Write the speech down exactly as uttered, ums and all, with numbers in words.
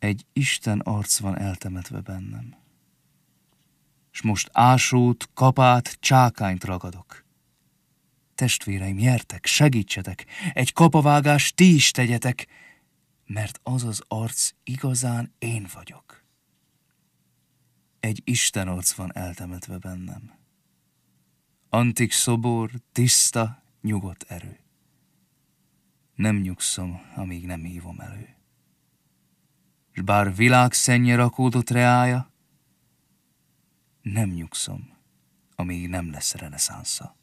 Egy Isten arc van eltemetve bennem, s most ásót, kapát, csákányt ragadok. Testvéreim, gyertek, segítsetek, egy kapavágást ti is tegyetek, mert az az arc igazán én vagyok. Egy Isten arc van eltemetve bennem. Antik szobor, tiszta, nyugodt erő. Nem nyugszom, amíg nem hívom elő. S bár világ szennye rakódott reája, nem nyugszom, amíg nem lesz reneszánsza.